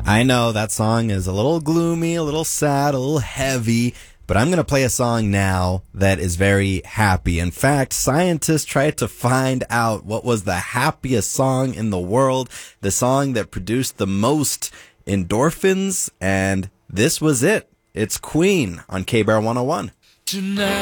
I know that song is a little gloomy, a little sad, a little heavy, but I'm going to play a song now that is very happy. In fact, scientists tried to find out what was the happiest song in the world, the song that produced the most endorphins, and this was it. It's Queen on K-Bear 101. Tonight.